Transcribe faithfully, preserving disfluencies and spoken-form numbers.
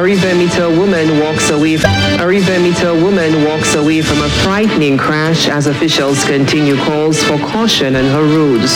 A River Meter woman walks away. A River Meter woman walks away from a frightening crash as officials continue calls for caution on her roads.